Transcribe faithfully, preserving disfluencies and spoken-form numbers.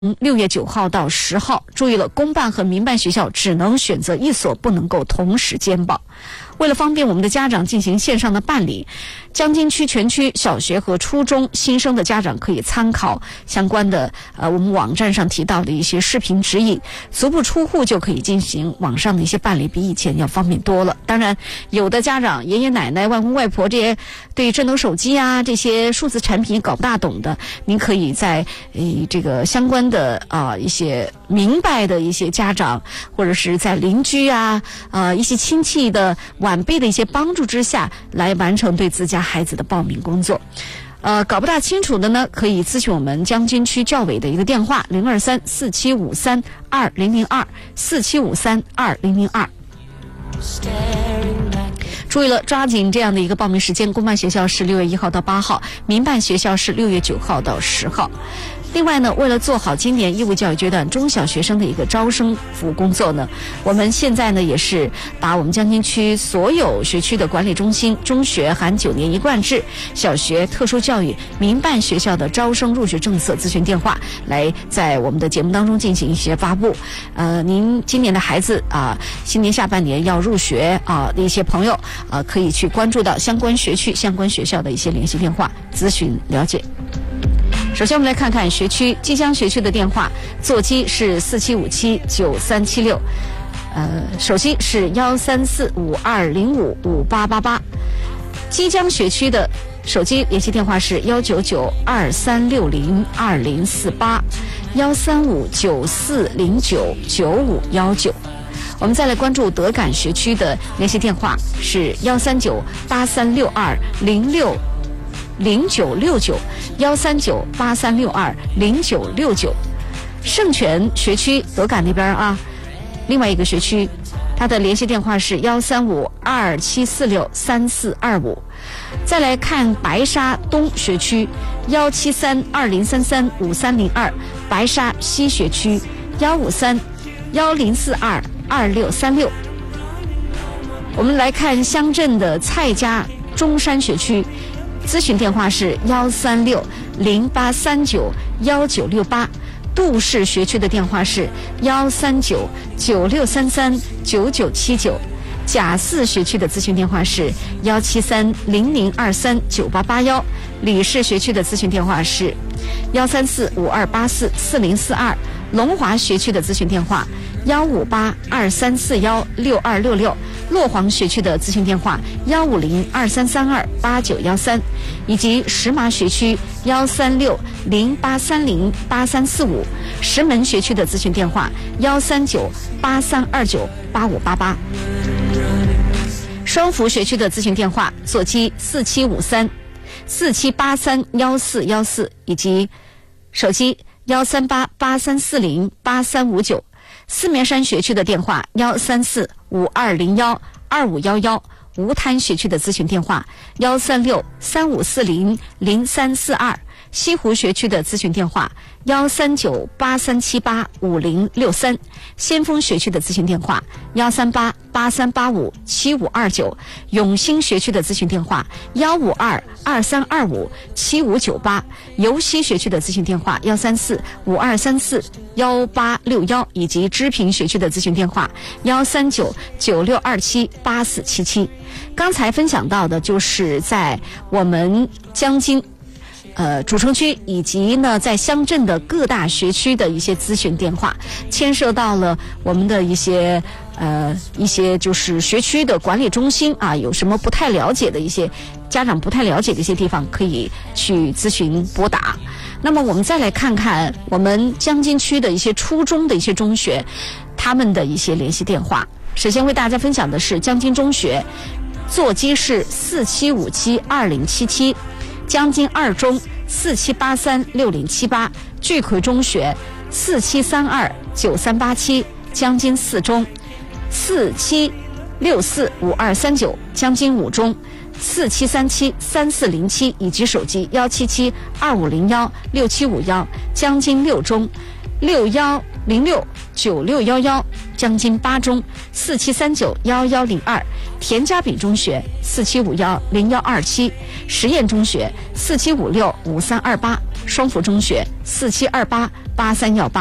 六月九号到十号，注意了，公办和民办学校只能选择一所，不能够同时兼报。为了方便我们的家长进行线上的办理，江津区全区小学和初中新生的家长可以参考相关的呃我们网站上提到的一些视频指引，足不出户就可以进行网上的一些办理，比以前要方便多了。当然，有的家长爷爷奶奶、外公外婆这些对智能手机啊这些数字产品搞不大懂的，您可以在呃这个相关的啊、呃、一些明白的一些家长，或者是在邻居啊呃一些亲戚的晚辈的一些帮助之下，来完成对自家孩子的报名工作。呃，搞不大清楚的呢，可以咨询我们江津区教委的一个电话零二三四七五三二零零二四七五三二零零二。注意了，抓紧这样的一个报名时间，公办学校是六月一号到八号，民办学校是六月九号到十号。另外呢，为了做好今年义务教育阶段中小学生的一个招生服务工作呢，我们现在呢也是把我们江津区所有学区的管理中心、中学含九年一贯制、小学特殊教育、民办学校的招生入学政策咨询电话，来在我们的节目当中进行一些发布。呃，您今年的孩子啊、呃，新年下半年要入学啊、呃、的一些朋友啊、呃，可以去关注到相关学区、相关学校的一些联系电话咨询了解。首先我们来看看学区，即江学区的电话座机是四七五七九三七六，呃，手机是幺三四五二零五五八八八。即江学区的手机联系电话是幺九九二三六零二零四八，幺三五九四零九九五幺九。我们再来关注德感学区的联系电话是幺三九八三六二零六零九六九，幺三九八三六二零九六九。圣泉学区德感那边啊，另外一个学区，它的联系电话是幺三五二七四六三四二五。再来看白沙东学区幺七三二零三三五三零二，白沙西学区幺五三幺零四二二六三六。我们来看乡镇的蔡家中山学区。咨询电话是幺三六零八三九幺九六八，杜氏学区的电话是幺三九九六三三九九七九，甲四学区的咨询电话是幺七三零零二三九八八幺，李氏学区的咨询电话是幺三四五二八四四零四二，龙华学区的咨询电话幺五八二三四幺六二六六，洛黄学区的咨询电话幺五零二三三二八九幺三，以及石麻学区幺三六零八三零八三四五，石门学区的咨询电话幺三九八三二九八五八八。双福学区的咨询电话座机四七五三四七八三幺四幺四，以及手机幺三八八三四零八三五九。四面山学区的电话幺三四五二零幺二五幺幺，吴滩学区的咨询电话幺三六三五四零零三四二，西湖学区的咨询电话幺三九八三七八五零六三，先锋学区的咨询电话幺三八八三八五七五二九，永兴学区的咨询电话幺五二二三二五七五九八，尤溪学区的咨询电话幺三四五二三四幺八六幺，以及支平学区的咨询电话幺三九九六二七八四七七。刚才分享到的就是在我们江津呃，主城区以及呢，在乡镇的各大学区的一些咨询电话，牵涉到了我们的一些呃一些就是学区的管理中心啊，有什么不太了解的一些家长不太了解的一些地方，可以去咨询拨打。那么我们再来看看我们江津区的一些初中的一些中学，他们的一些联系电话。首先为大家分享的是江津中学，座机是四七五七二零七七。江津二中四七八三六零七八，聚奎中学四七三二九三八七，江津四中四七六四五二三九，江津五中四七三七三四零七，以及手机幺七七二五零幺六七五幺，江津六中六幺零六九六一一江津八中四七三九一一零二，田家炳中学四七五一零一二七，实验中学四七五六五三二八，双福中学四七二八八三一八。